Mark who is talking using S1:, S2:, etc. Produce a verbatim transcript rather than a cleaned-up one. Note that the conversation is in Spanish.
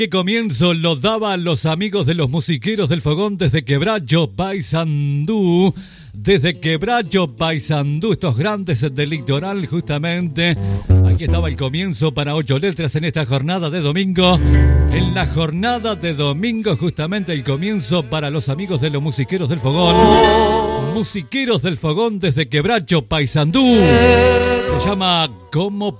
S1: ¿Qué comienzo lo daban los amigos de los musiqueros del fogón desde Quebracho, Paysandú? Desde Quebracho, Paysandú, estos grandes del litoral, justamente. Aquí estaba el comienzo para ocho letras en esta jornada de domingo. En la jornada de domingo, justamente el comienzo para los amigos de los musiqueros del fogón. Musiqueros del fogón desde Quebracho, Paysandú. Se llama ¿Cómo